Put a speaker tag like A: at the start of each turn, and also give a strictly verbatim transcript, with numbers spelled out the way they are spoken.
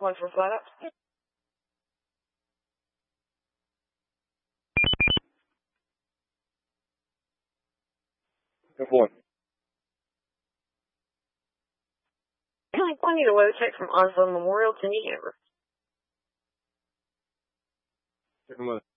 A: one for flat out.
B: Good one.
A: I need a weather check from Oslo Memorial to New Universe.
B: Second weather.